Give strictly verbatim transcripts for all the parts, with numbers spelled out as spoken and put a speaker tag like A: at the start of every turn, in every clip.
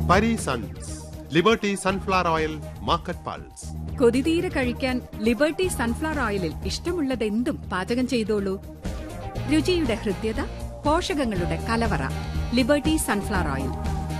A: പരി sons liberty sunflower oil market pulse.
B: കൊതിതീരെ കഴിക്കാൻ liberty sunflower ഓയിലിൽ ഇഷ്ടമുള്ളതെന്തും പാചകം ചെയ്തോളൂ. രുചിയുടെ ഹൃദ്യത, പോഷകങ്ങളുടെ കലവറ. Liberty sunflower oil.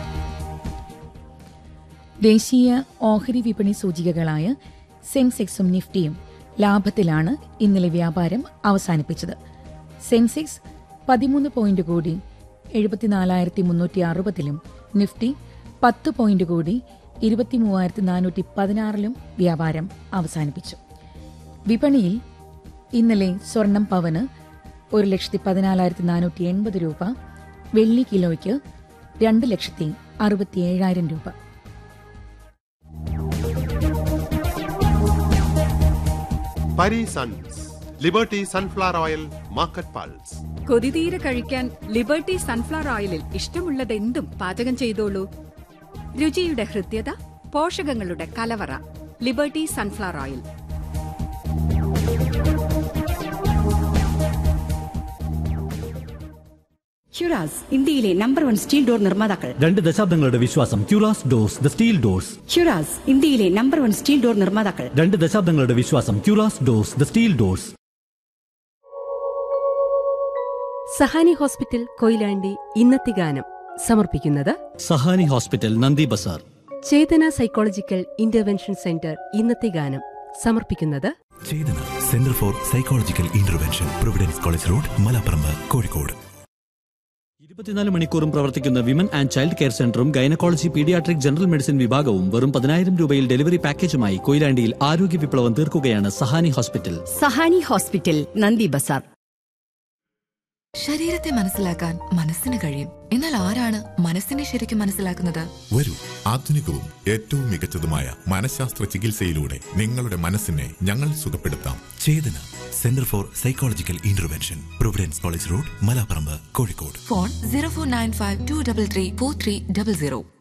C: ദേശീയ ഓഹരി വിപണി സൂചികകളായ സെൻസെക്സും നിഫ്റ്റിയും ലാഭത്തിലാണ് ഇന്നലെ വ്യാപാരം അവസാനിപ്പിച്ചത്. സെൻസെക്സ് പതിമൂന്ന് പോയിന്റ് കൂടി എഴുപത്തിനാലായിരത്തി മുന്നൂറ്റി അറുപതിലും നിഫ്റ്റി പത്ത് പോയിന്റ് കൂടി ഇരുപത്തിമൂവായിരത്തി നാനൂറ്റി പതിനാറിലും വ്യാപാരം അവസാനിപ്പിച്ചു. വിപണിയിൽ ഇന്നലെ സ്വർണം പവന് ഒരു ലക്ഷത്തി പതിനാലായിരത്തി നാനൂറ്റി എൺപത് രൂപ, വെള്ളി കിലോയ്ക്ക് രണ്ട് ലക്ഷത്തി അറുപത്തിയേഴായിരം രൂപ.
A: പരി sons liberty sunflower oil market pulse.
B: കൊതിതീരെ കഴിക്കാൻ ലിബർട്ടി സൺഫ്ലവർ ഓയിലിൽ ഇഷ്ടമുള്ളതെന്തും പാചകം ചെയ്തോളൂ. രുചിയുടെ ഹൃദ്യത, പോഷകങ്ങളുടെ കലവറ. Liberty sunflower oil.
D: ക്യൂറാസ് ഇന്ത്യയിലെ നമ്പർ വൺ സ്റ്റീൽ ഡോർ നിർമ്മാതാക്കൾ.
E: രണ്ട് ദശാബ്ദങ്ങളുടെ വിശ്വാസം. ക്യൂറാസ് ഡോർസ്, ദ സ്റ്റീൽ ഡോർസ്.
D: ക്യൂറാസ് ഇന്ത്യയിലെ നമ്പർ വൺ സ്റ്റീൽ ഡോർ നിർമ്മാതാക്കൾ.
E: രണ്ട് ദശാബ്ദങ്ങളുടെ വിശ്വാസം. ക്യൂറാസ് doors, the steel doors.
F: Sahani hospital Koyilandy ഇന്നത്തെ ഗാനം സമർപ്പിക്കുന്നത്
E: സഹാനി ഹോസ്പിറ്റൽ, നന്ദി ബസാർ.
F: ചേതന സൈക്കോളജിക്കൽ ഇന്റർവെൻഷൻ സെന്റർ ഇന്നത്തെ ഗാനം സമർപ്പിക്കുന്നത്
G: ചേതന centre for psychological intervention, Providence college road, Malaparamba, Kozhikode.
E: ഇരുപത്തിനാല് മണിക്കൂറും പ്രവർത്തിക്കുന്ന വിമൻ ആൻഡ് ചൈൽഡ് കെയർ സെന്ററും ഗൈനക്കോളജി പീഡിയാട്രിക് ജനറൽ മെഡിസിൻ വിഭാഗവും വെറും പതിനായിരം രൂപയിൽ ഡെലിവറി പാക്കേജുമായി കൊയിലാണ്ടിയിൽ ആരോഗ്യ വിപ്ലവം തീർക്കുകയാണ് സഹാനി ഹോസ്പിറ്റൽ.
D: സഹാനി ഹോസ്പിറ്റൽ, നന്ദി ബസാർ.
H: ശരീരത്തെ മനസ്സിലാക്കാൻ മനസ്സിന് കഴിയും. എന്നാൽ ആരാണ് മനസ്സിനെ ശരിക്കും മനസ്സിലാക്കുന്നത്?
G: വരൂ, ആധുനികവും ഏറ്റവും മികച്ചതുമായ മനഃശാസ്ത്ര ചികിത്സയിലൂടെ നിങ്ങളുടെ മനസ്സിനെ ഞങ്ങൾ സുഖപ്പെടുത്താം. ചേതന centre for psychological intervention, Providence college road, Malaparamba, Kozhikode.
H: Phone zero four nine five to double three four three double zero.